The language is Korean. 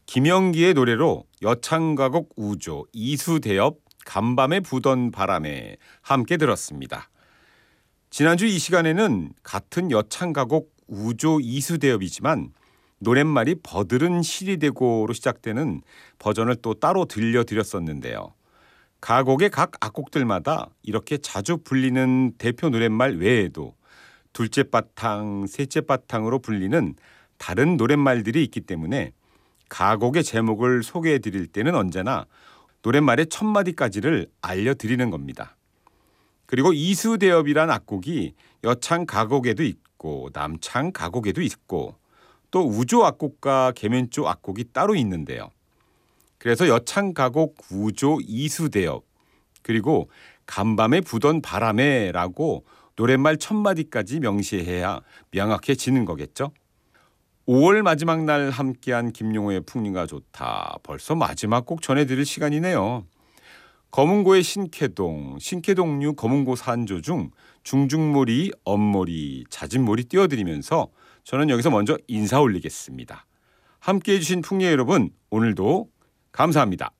김영기의 노래로 여창가곡 우조 이수대엽 간밤에 부던 바람에 함께 들었습니다. 지난주 이 시간에는 같은 여창가곡 우조 이수대엽이지만 노랫말이 버들은 실이 되고로 시작되는 버전을 또 따로 들려드렸었는데요. 가곡의 각 악곡들마다 이렇게 자주 불리는 대표 노랫말 외에도 둘째 바탕, 셋째 바탕으로 불리는 다른 노랫말들이 있기 때문에 가곡의 제목을 소개해드릴 때는 언제나 노랫말의 첫 마디까지를 알려드리는 겁니다. 그리고 이수대엽이란 악곡이 여창 가곡에도 있고 남창 가곡에도 있고 또 우조 악곡과 계면조 악곡이 따로 있는데요. 그래서 여창 가곡 우조 이수대엽 그리고 간밤에 부던 바람에라고 노랫말 첫 마디까지 명시해야 명확해지는 거겠죠. 5월 마지막 날 함께한 김용호의 풍류가 좋다. 벌써 마지막 곡 전해드릴 시간이네요. 검은고의 신캐동, 신캐동류 검은고 산조 중 중중모리, 엄모리, 잦은모리 띄워드리면서 저는 여기서 먼저 인사 올리겠습니다. 함께해 주신 풍류 여러분, 오늘도 감사합니다.